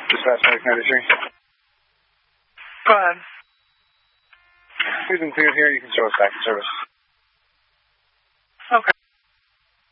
Dispatch 93. Go ahead. Susan Clear here. You can show us back in service. Okay.